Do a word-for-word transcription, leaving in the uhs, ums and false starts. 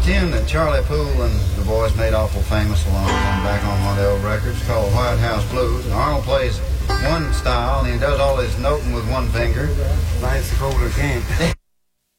tune that Charlie Poole and the boys made awful famous a long time back on one of the old records called White House Blues. And Arnold plays one style, and he does all his noting with one finger. Nice cold again.